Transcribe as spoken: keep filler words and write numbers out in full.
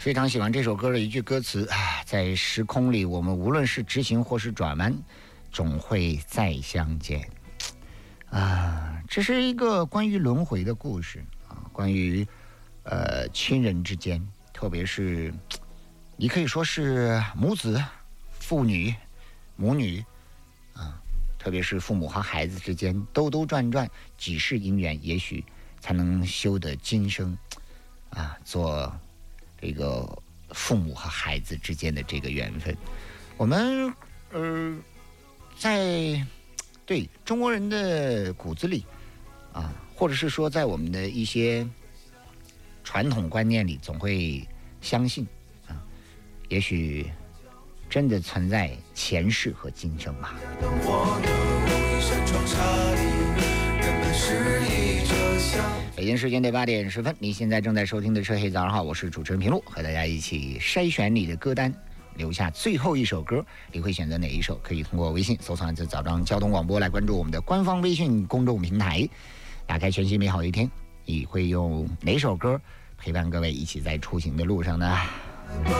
非常喜欢这首歌的一句歌词啊，在时空里，我们无论是直行或是转弯，总会再相见。啊，这是一个关于轮回的故事啊，关于呃亲人之间，特别是你可以说是母子、父女、母女啊，特别是父母和孩子之间兜兜转转，几世姻缘，也许才能修得今生啊，做这个父母和孩子之间的这个缘分。我们呃，在对中国人的骨子里啊，或者是说在我们的一些传统观念里，总会相信啊，也许真的存在前世和今生吧。北京时间的八点十分，你现在正在收听的是黑早上好，我是主持人平路，和大家一起筛选你的歌单，留下最后一首歌，你会选择哪一首？可以通过微信搜索“早上交通广播”来关注我们的官方微信公众平台。打开全新美好的一天，你会用哪首歌陪伴各位一起在出行的路上呢？